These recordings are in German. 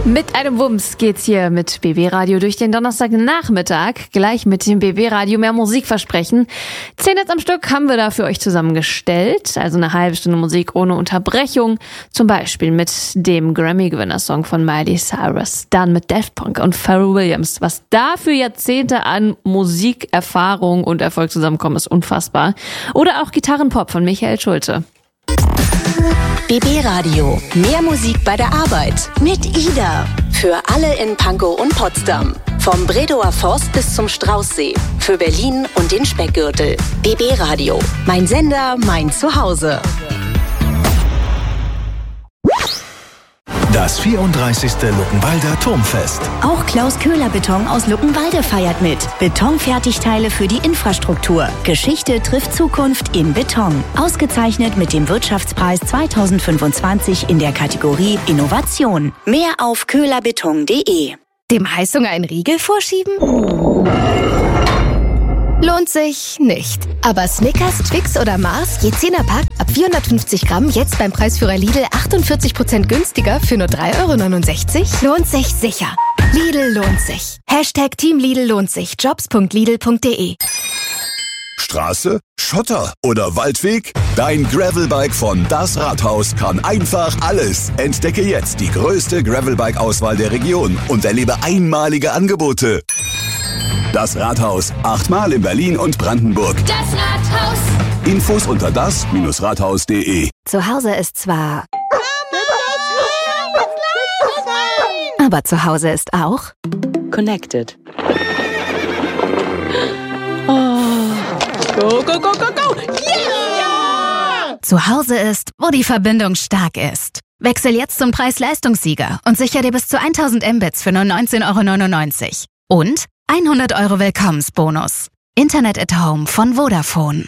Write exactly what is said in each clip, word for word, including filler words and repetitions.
Mit einem Wumms geht's hier mit B B Radio durch den Donnerstagnachmittag. Gleich mit dem B B Radio mehr Musik versprechen. Zehn Hits am Stück haben wir da für euch zusammengestellt. Also eine halbe Stunde Musik ohne Unterbrechung. Zum Beispiel mit dem Grammy-Gewinner-Song von Miley Cyrus. Dann mit Daft Punk und Pharrell Williams. Was da für Jahrzehnte an Musikerfahrung und Erfolg zusammenkommen, ist unfassbar. Oder auch Gitarrenpop von Michael Schulte. B B Radio. Mehr Musik bei der Arbeit. Mit Ida. Für alle in Pankow und Potsdam. Vom Bredower Forst bis zum Straußsee. Für Berlin und den Speckgürtel. B B Radio. Mein Sender, mein Zuhause. Das vierunddreißigste Luckenwalder Turmfest. Auch Klaus Köhler Beton aus Luckenwalde feiert mit. Betonfertigteile für die Infrastruktur. Geschichte trifft Zukunft in Beton. Ausgezeichnet mit dem Wirtschaftspreis zweitausendfünfundzwanzig in der Kategorie Innovation. Mehr auf köhlerbeton punkt de. Dem Heißhunger einen Riegel vorschieben? Lohnt sich nicht. Aber Snickers, Twix oder Mars, je zehner Pack, ab vierhundertfünfzig Gramm, jetzt beim Preisführer Lidl achtundvierzig Prozent günstiger für nur drei Euro neunundsechzig? Lohnt sich sicher. Lidl lohnt sich. Hashtag Team Lidl lohnt sich. jobs punkt lidl punkt de. Straße, Schotter oder Waldweg? Dein Gravelbike von Das Rathaus kann einfach alles. Entdecke jetzt die größte Gravelbike-Auswahl der Region und erlebe einmalige Angebote. Das Rathaus, achtmal in Berlin und Brandenburg. Das Rathaus. Infos unter das Rathaus punkt de. Zu Hause ist zwar... Aber zu Hause ist auch... Connected. Go, go, go, go, go. Yeah! Zu Hause ist, wo die Verbindung stark ist. Wechsel jetzt zum Preis-Leistungssieger und sicher dir bis zu tausend Mbits für nur neunzehn Euro neunundneunzig. Und hundert Euro Willkommensbonus. Internet at Home von Vodafone.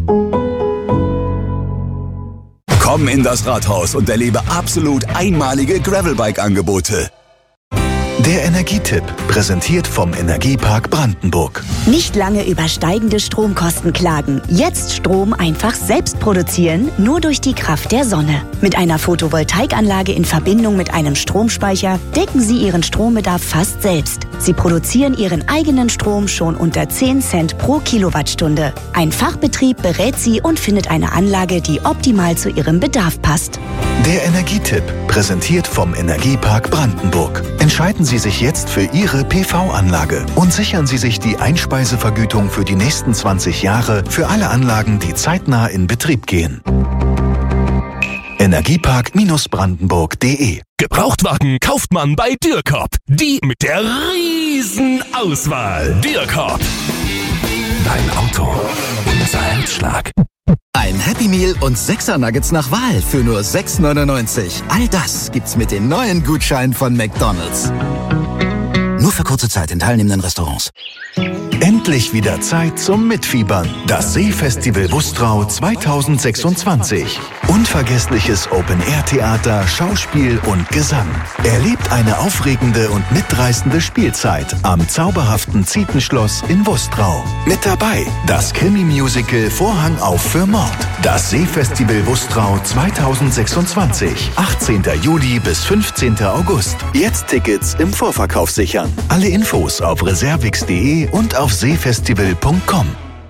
Komm in das Rathaus und erlebe absolut einmalige Gravelbike-Angebote. Der Energietipp, präsentiert vom Energiepark Brandenburg. Nicht lange über steigende Stromkosten klagen. Jetzt Strom einfach selbst produzieren, nur durch die Kraft der Sonne. Mit einer Photovoltaikanlage in Verbindung mit einem Stromspeicher decken Sie Ihren Strombedarf fast selbst. Sie produzieren Ihren eigenen Strom schon unter zehn Cent pro Kilowattstunde. Ein Fachbetrieb berät Sie und findet eine Anlage, die optimal zu Ihrem Bedarf passt. Der Energietipp, präsentiert vom Energiepark Brandenburg. Entscheiden Sie sich jetzt für Ihre P V-Anlage und sichern Sie sich die Einspeisevergütung für die nächsten zwanzig Jahre für alle Anlagen, die zeitnah in Betrieb gehen. Energiepark Brandenburg punkt de. Gebrauchtwagen kauft man bei Dürrkop. Die mit der riesen Auswahl. Dürrkop. Dein Auto. Unser Herzschlag. Ein Happy Meal und sechser Nuggets nach Wahl für nur sechs neunundneunzig. All das gibt's mit den neuen Gutscheinen von McDonald's. Nur für kurze Zeit in teilnehmenden Restaurants. Endlich wieder Zeit zum Mitfiebern. Das Seefestival Wustrau zweitausendsechsundzwanzig. Unvergessliches Open-Air-Theater, Schauspiel und Gesang. Erlebt eine aufregende und mitreißende Spielzeit am zauberhaften Zietenschloss in Wustrau. Mit dabei das Krimi-Musical Vorhang auf für Mord. Das Seefestival Wustrau zweitausendsechsundzwanzig. achtzehnten Juli bis fünfzehnten August. Jetzt Tickets im Vorverkauf sichern. Alle Infos auf reservix punkt de und auf seefestival punkt com.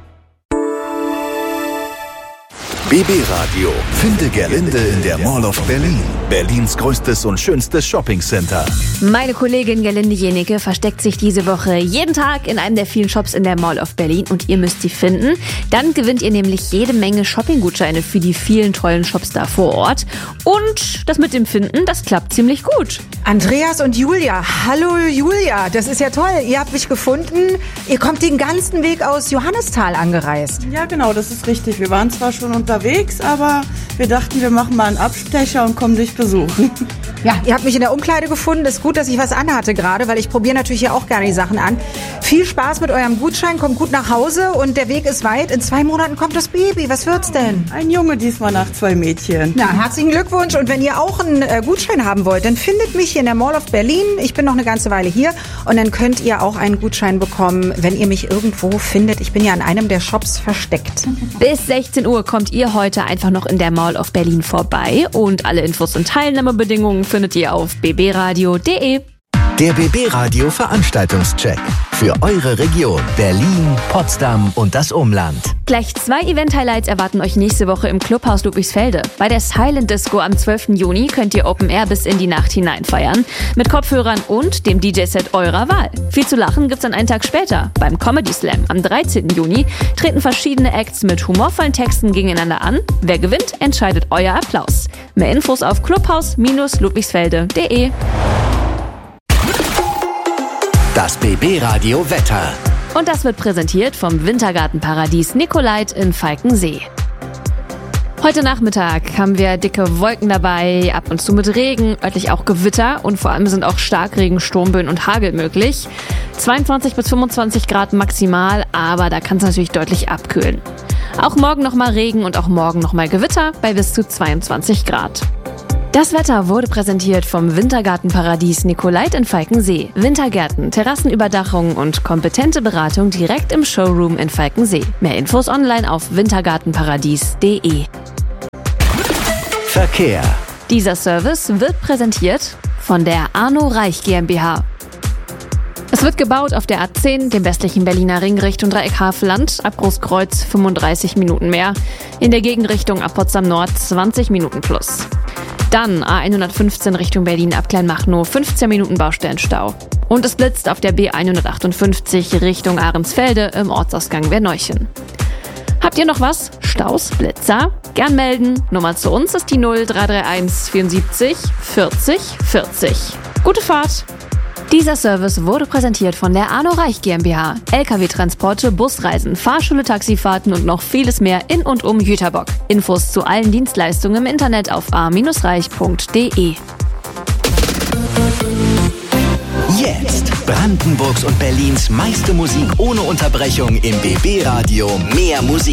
B B Radio. Finde Gerlinde in der Mall of Berlin. Berlins größtes und schönstes Shoppingcenter. Meine Kollegin Gerlinde Jenecke versteckt sich diese Woche jeden Tag in einem der vielen Shops in der Mall of Berlin und ihr müsst sie finden. Dann gewinnt ihr nämlich jede Menge Shoppinggutscheine für die vielen tollen Shops da vor Ort. Und das mit dem Finden, das klappt ziemlich gut. Andreas und Julia. Hallo Julia, das ist ja toll. Ihr habt mich gefunden. Ihr kommt den ganzen Weg aus Johannisthal angereist. Ja, genau, das ist richtig. Wir waren zwar schon unterwegs, aber wir dachten, wir machen mal einen Abstecher und kommen dich besuchen. Ja, ihr habt mich in der Umkleide gefunden. Ist gut, dass ich was anhatte gerade, weil ich probiere natürlich ja auch gerne die Sachen an. Viel Spaß mit eurem Gutschein, kommt gut nach Hause und der Weg ist weit. In zwei Monaten kommt das Baby. Was wird's denn? Ein Junge diesmal nach zwei Mädchen. Na, herzlichen Glückwunsch. Und wenn ihr auch einen äh, Gutschein haben wollt, dann findet mich hier in der Mall of Berlin. Ich bin noch eine ganze Weile hier und dann könnt ihr auch einen Gutschein bekommen, wenn ihr mich irgendwo findet. Ich bin ja an einem der Shops versteckt. Bis sechzehn Uhr kommt ihr heute einfach noch in der Mall of Berlin vorbei und alle Infos und Teilnahmebedingungen findet ihr auf b b radio punkt d e. Der B B Radio Veranstaltungscheck. Für eure Region Berlin, Potsdam und das Umland. Gleich zwei Event-Highlights erwarten euch nächste Woche im Clubhaus Ludwigsfelde. Bei der Silent Disco am zwölften Juni könnt ihr Open Air bis in die Nacht hinein feiern. Mit Kopfhörern und dem D J-Set eurer Wahl. Viel zu lachen gibt's dann einen Tag später. Beim Comedy Slam am dreizehnten Juni treten verschiedene Acts mit humorvollen Texten gegeneinander an. Wer gewinnt, entscheidet euer Applaus. Mehr Infos auf clubhaus ludwigsfelde punkt d e. Das B B Radio Wetter. Und das wird präsentiert vom Wintergartenparadies Nicolait in Falkensee. Heute Nachmittag haben wir dicke Wolken dabei, ab und zu mit Regen, örtlich auch Gewitter und vor allem sind auch Starkregen, Sturmböen und Hagel möglich. zweiundzwanzig bis fünfundzwanzig Grad maximal, aber da kann es natürlich deutlich abkühlen. Auch morgen nochmal Regen und auch morgen nochmal Gewitter bei bis zu zweiundzwanzig Grad. Das Wetter wurde präsentiert vom Wintergartenparadies Nicolait in Falkensee. Wintergärten, Terrassenüberdachung und kompetente Beratung direkt im Showroom in Falkensee. Mehr Infos online auf wintergartenparadies punkt d e. Verkehr. Dieser Service wird präsentiert von der Arno Reich GmbH. Es wird gebaut auf der A zehn, dem westlichen Berliner Ring Richtung Dreieck Havelland, ab Großkreuz fünfunddreißig Minuten mehr, in der Gegenrichtung ab Potsdam Nord zwanzig Minuten plus. Dann A hundertfünfzehn Richtung Berlin ab Kleinmachnow, fünfzehn Minuten Baustellenstau. Und es blitzt auf der B hundertachtundfünfzig Richtung Ahrensfelde im Ortsausgang Werneuchen. Habt ihr noch was? Staus, Blitzer? Gern melden. Nummer zu uns ist die null drei drei eins vierundsiebzig vierzig vierzig. Gute Fahrt! Dieser Service wurde präsentiert von der Arno Reich GmbH. L K W-Transporte, Busreisen, Fahrschule, Taxifahrten und noch vieles mehr in und um Jüterbock. Infos zu allen Dienstleistungen im Internet auf a reich punkt d e. Jetzt Brandenburgs und Berlins meiste Musik ohne Unterbrechung im B B Radio. Mehr Musik.